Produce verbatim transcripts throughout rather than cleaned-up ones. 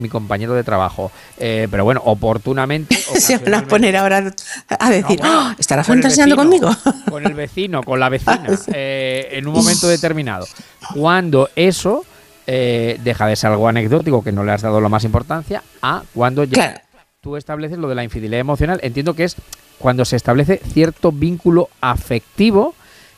mi compañero de trabajo. Eh, pero bueno, oportunamente... Se van a poner ahora a decir, no, bueno, oh, ¿estará con fantaseando vecino, conmigo? Con el vecino, con la vecina, eh, en un momento determinado. Cuando eso eh, deja de ser algo anecdótico, que no le has dado la más importancia, a cuando ya claro. tú estableces lo de la infidelidad emocional. Entiendo que es cuando se establece cierto vínculo afectivo.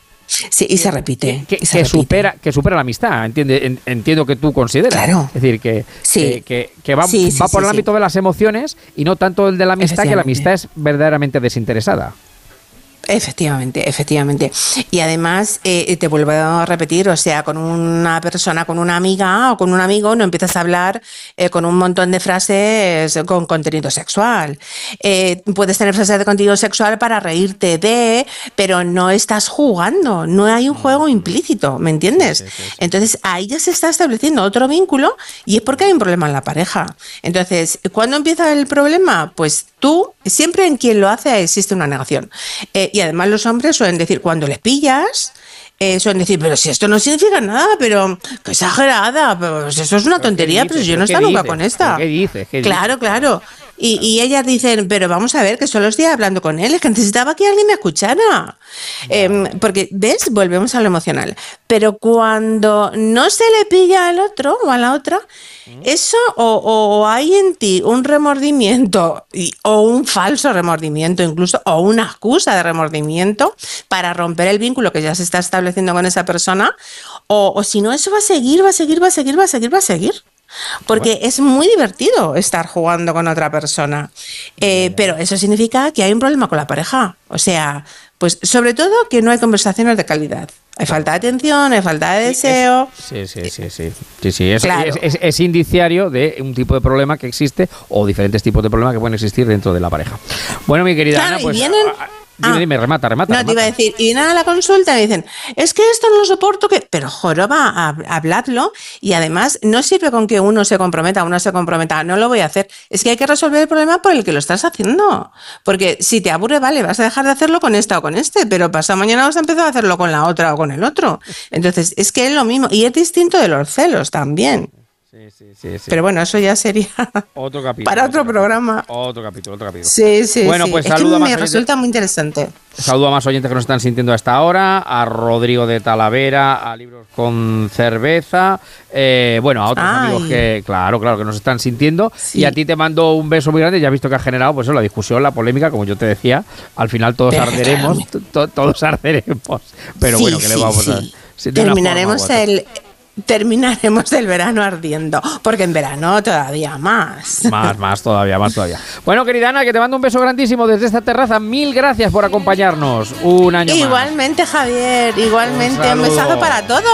Sí, y se repite. Que, y se que repite. supera que supera la amistad, entiende, entiendo que tú consideras. Claro. Es decir, que, sí. que, que, que va, sí, sí, va por sí, el ámbito sí. de las emociones y no tanto el de la amistad, que la amistad es verdaderamente desinteresada. Efectivamente, efectivamente. Y además, eh, te vuelvo a repetir, o sea, con una persona, con una amiga o con un amigo, no empiezas a hablar eh, con un montón de frases con contenido sexual. Eh, puedes tener frases de contenido sexual para reírte de, pero no estás jugando, no hay un juego implícito, ¿me entiendes? Sí, sí, sí. Entonces, ahí ya se está estableciendo otro vínculo y es porque hay un problema en la pareja. Entonces, ¿cuándo empieza el problema? Pues tú, siempre en quien lo hace existe una negación. Eh, Y además los hombres suelen decir, cuando les pillas, eh, suelen decir, pero si esto no significa nada, pero qué exagerada, pues eso es una tontería, pero, pero si yo no he estado nunca con esta. ¿Qué dices? ¿Qué claro, dices? claro. Y, y ellas dicen, pero vamos a ver, que solo estoy hablando con él, es que necesitaba que alguien me escuchara. Eh, porque, ¿ves? Volvemos a lo emocional. Pero cuando no se le pilla al otro o a la otra, eso o, o hay en ti un remordimiento y, o un falso remordimiento incluso, o una excusa de remordimiento para romper el vínculo que ya se está estableciendo con esa persona, o, o si no, eso va a seguir, va a seguir, va a seguir, va a seguir, va a seguir. Porque bueno. es muy divertido estar jugando con otra persona, eh, pero eso significa que hay un problema con la pareja. O sea, pues sobre todo que no hay conversaciones de calidad. Hay falta de atención, hay falta de deseo. Sí, sí, sí, sí, sí, sí. Es, claro. es, es, es indiciario de un tipo de problema que existe o diferentes tipos de problemas que pueden existir dentro de la pareja. Bueno, mi querida claro, Ana, pues... Y vienen... Dime, ah, dime, remata, remata. No, remata. te iba a decir, y vienen a la consulta y me dicen, es que esto no lo soporto, que pero joroba, habladlo, y además no sirve con que uno se comprometa, uno se comprometa, no lo voy a hacer, es que hay que resolver el problema por el que lo estás haciendo, porque si te aburre, vale, vas a dejar de hacerlo con esta o con este, pero pasado mañana vas a empezar a hacerlo con la otra o con el otro, entonces es que es lo mismo, y es distinto de los celos también. Sí, sí, sí, sí. Pero bueno, eso ya sería otro capítulo, para otro, otro programa. Capítulo, otro capítulo, otro capítulo. Sí, sí, bueno, sí. Pues es saludo que me a más resulta oyentes, muy interesante. Saludo a más oyentes que nos están sintiendo a esta hora, a Rodrigo de Talavera, a Libros con Cerveza, eh, bueno, a otros Ay. amigos que, claro, claro, que nos están sintiendo. Sí. Y a ti te mando un beso muy grande. Ya has visto que ha generado pues eso, la discusión, la polémica, como yo te decía. Al final todos Pero, arderemos, to, todos arderemos. Pero sí, bueno, que sí, le vamos sí. a... Si Terminaremos el... Terminaremos el verano ardiendo, porque en verano todavía más. Más, más todavía, más todavía. Bueno, querida Ana, que te mando un beso grandísimo desde esta terraza. Mil gracias por acompañarnos un año igualmente, más. Javier, igualmente. Un, un besazo para todos.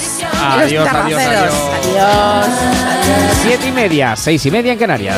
Adiós, adiós, adiós. Adiós. Siete y media, seis y media en Canarias.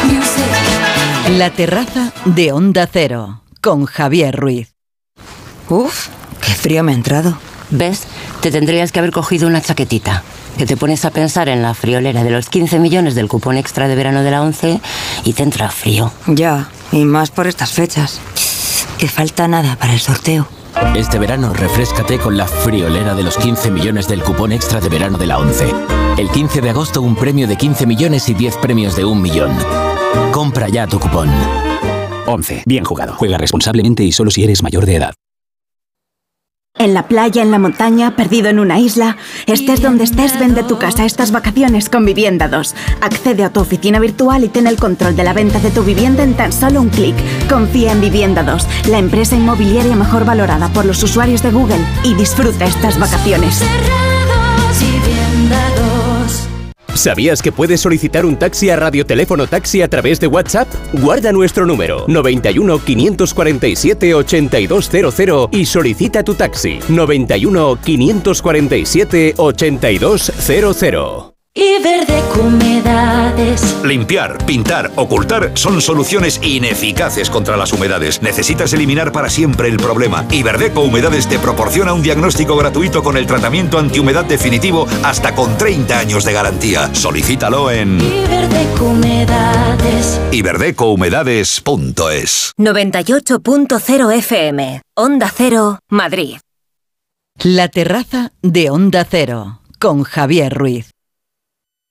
La terraza de Onda Cero, con Javier Ruiz. Uf, qué frío me ha entrado. ¿Ves? Te tendrías que haber cogido una chaquetita. Que te pones a pensar en la friolera de los quince millones del cupón extra de verano de la ONCE y te entra frío. Ya, y más por estas fechas. Que falta nada para el sorteo. Este verano refréscate con la friolera de los quince millones del cupón extra de verano de la ONCE. El quince de agosto un premio de quince millones y diez premios de un millón. Compra ya tu cupón. ONCE. Bien jugado. Juega responsablemente y solo si eres mayor de edad. En la playa, en la montaña, perdido en una isla, estés donde estés, vende tu casa estas vacaciones con Vivienda dos. Accede a tu oficina virtual y ten el control de la venta de tu vivienda en tan solo un clic. Confía en Vivienda dos, la empresa inmobiliaria mejor valorada por los usuarios de Google, y disfruta estas vacaciones. ¿Sabías que puedes solicitar un taxi a Radioteléfono Taxi a través de WhatsApp? Guarda nuestro número noventa y uno, quinientos cuarenta y siete, ochenta y dos cero cero y solicita tu taxi noventa y uno, quinientos cuarenta y siete, ochenta y dos cero cero. Iberdeco Humedades. Limpiar, pintar, ocultar son soluciones ineficaces contra las humedades. Necesitas eliminar para siempre el problema. Iberdeco Humedades te proporciona un diagnóstico gratuito con el tratamiento antihumedad definitivo hasta con treinta años de garantía. Solicítalo en Iberdeco Humedades. iberdeco humedades punto es. noventa y ocho punto cero F M. Onda Cero, Madrid. La terraza de Onda Cero, con Javier Ruiz.